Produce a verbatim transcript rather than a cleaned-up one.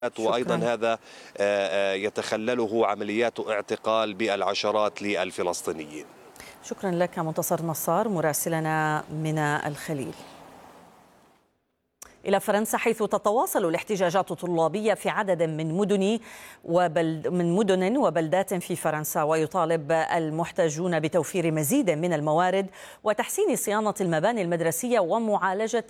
وأيضا شكرا. هذا يتخلله عمليات اعتقال بالعشرات للفلسطينيين. شكرا لك منتصر نصار مراسلنا من الخليل. إلى فرنسا، حيث تتواصل الاحتجاجات الطلابية في عدد من مدن وبلد من مدن وبلدات في فرنسا، ويطالب المحتجون بتوفير مزيد من الموارد وتحسين صيانة المباني المدرسية ومعالجة